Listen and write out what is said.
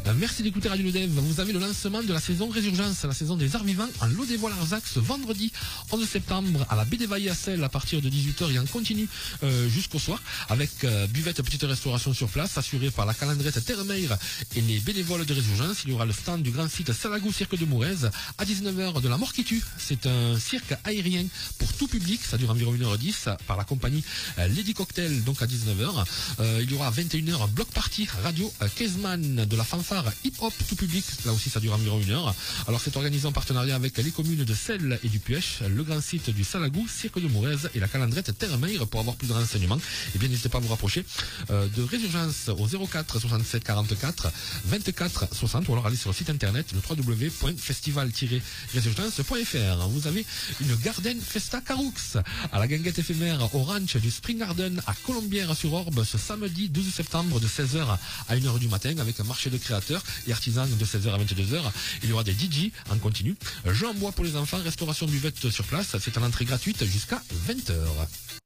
Merci d'écouter Radio Lodev. Vous avez le lancement de la saison Résurgence, la saison des arts vivants en Lodévois-Larzac ce vendredi 11 septembre à la baie des Vaillés à Celle à partir de 18h et en continu jusqu'au soir avec buvette petite restauration sur place assurée par la calandrette Terre-Meyre et les bénévoles de Résurgence. Il y aura le stand du grand site Salagou Cirque de Mourez à 19h de la mort qui tue. C'est un cirque aérien pour tout public, ça dure environ 1h10 par la compagnie Lady Cocktail donc à 19h. Il y aura à 21h bloc party radio Kezman de la fanfare hip-hop tout public, là aussi ça dure environ 1h. Alors c'est organisé en partenariat avec les communes de Celle et du Puech, le grand site du Salagou, Cirque de Mourez et la calandrette Terre-Meyre. Pour avoir plus de renseignements, et bien n'hésitez pas à vous rapprocher de Résurgence au 04 67 44 24 60 ou alors aller sur le site internet le www.festival-résurgence.fr. Vous avez une Garden Festa Caroux à la guinguette éphémère au ranch du Spring Garden à Colombières-sur-Orbe ce samedi 12 septembre de 16h à 1h du matin avec un marché de créateurs et artisans de 16h à 22h. Il y aura des DJ en continu, jeux en bois pour les enfants, restauration buvette sur place. C'est à l'entrée gratuite jusqu'à 20h.